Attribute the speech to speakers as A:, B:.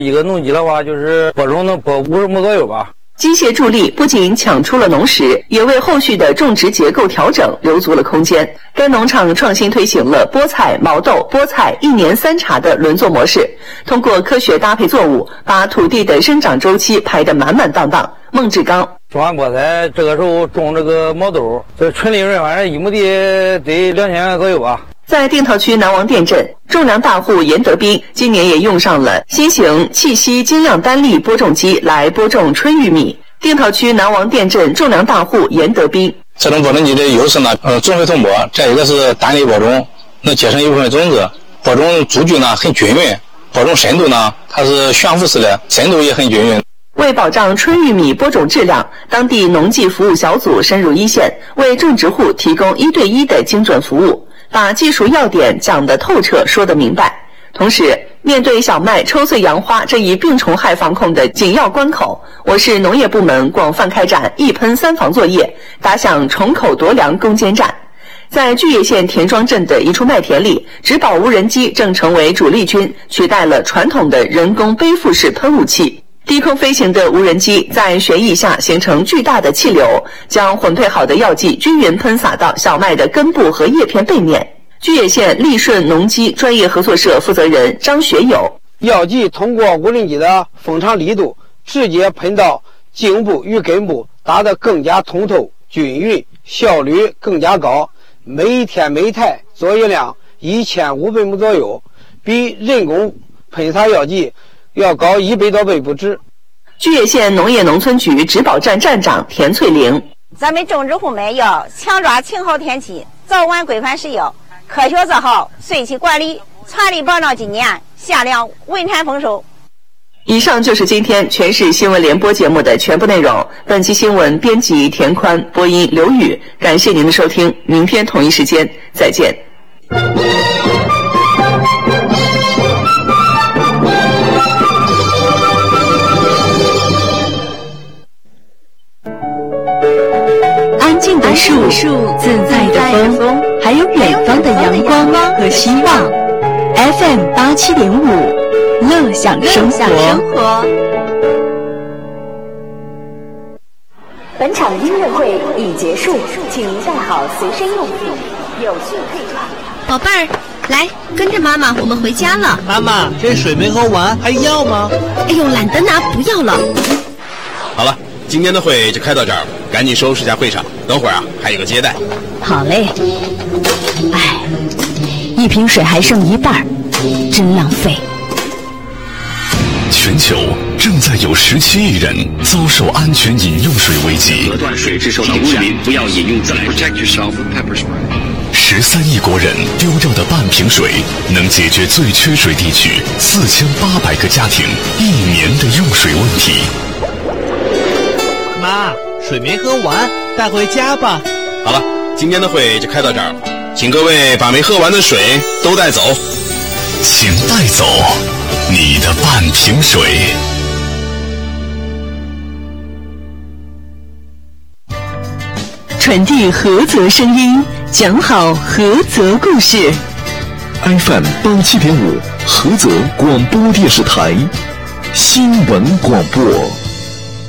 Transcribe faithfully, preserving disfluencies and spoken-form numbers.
A: 一个农机的话，就是播种能播五十亩左右吧。
B: 机械助力不仅抢出了农时，也为后续的种植结构调整留足了空间。该农场创新推行了菠菜、毛豆、菠菜一年三茬的轮作模式，通过科学搭配作物，把土地的生长周期排得满满当当。孟志刚，
A: 种完菠菜，这个时候种这个毛豆，这纯利润反正一亩地得两千万左右吧。
B: 在定陶区南王店镇，种粮大户严德斌今年也用上了新型气息精量单粒播种机来播种春玉米。定陶区南王店镇种粮大户严德斌，
C: 这种播种机的优势呢，呃，种水通播，再一个是单粒播种，能节省一部分种子，播种株距呢很均匀，播种深度呢它是悬浮式的，深度也很均匀。
B: 为保障春玉米播种质量，当地农技服务小组深入一线，为种植户提供一对一的精准服务，把技术要点讲得透彻，说得明白。同时，面对小麦抽穗杨花这一病虫害防控的紧要关口，我市农业部门广泛开展一喷三防作业，打响虫口夺粮攻坚战。在巨野县田庄镇的一处麦田里，植保无人机正成为主力军，取代了传统的人工背负式喷雾器。低空飞行的无人机在旋翼下形成巨大的气流，将混配好的药剂均匀喷洒到小麦的根部和叶片背面。巨野县利顺农机专业合作社负责人张学友，
D: 药剂通过无人机的风场力度，直接喷到茎部与根部，打得更加通透均匀，效率更加高。每一天每台作业量一千五百亩左右，比人工喷洒药剂要高一百多倍不止。
B: 巨野县农业农村局植保站站长田翠玲，
E: 咱们种植户们要强抓晴好天气，早晚规范施药，科学做好水期管理，全力保障今年夏粮稳产丰收。
B: 以上就是今天全市新闻联播节目的全部内容。本期新闻编辑田宽，播音刘宇，感谢您的收听，明天同一时间再见。安静的树，自在的风，还有远方的阳光和希望。F M 八七点五，乐享生活。本场音乐会已结束，请您带好随身用品，有序配唱。
F: 宝贝儿，来跟着妈妈，我们回家了。
G: 妈妈，这水没喝完，还要吗？
F: 哎呦，懒得拿，不要了。
H: 好了，今天的会就开到这儿，赶紧收拾下会场，等会儿啊还有个接待。
F: 好嘞。哎，一瓶水还剩一半，真浪费。
I: 全球正在有十七亿人遭受安全饮用水危机。
J: 隔断水质受到污染，不要饮用自来水。
I: 十三亿国人丢掉的半瓶水，能解决最缺水地区四千八百个家庭一年的用水问题。
G: 妈，水没喝完，带回家吧。
H: 好了，今天的会就开到这儿，请各位把没喝完的水都带走。
I: 请带走你的半瓶水。
B: 传递菏泽声音，讲好菏泽故事。
I: F M 八七点五，菏泽广播电视台新闻广播。